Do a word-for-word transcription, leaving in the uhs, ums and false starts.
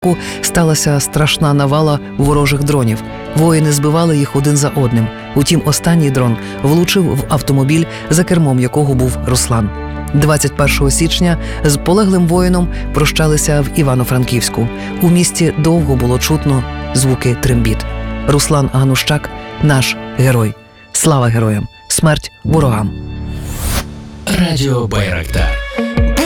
сталася страшна навала ворожих дронів. Воїни збивали їх один за одним. Утім, останній дрон влучив в автомобіль, за кермом якого був Руслан. двадцять першого січня з полеглим воїном прощалися в Івано-Франківську. У місті довго було чутно звуки трембіт. Руслан Ганущак – наш герой. Слава героям! Смерть ворогам! Радіо Байрактар.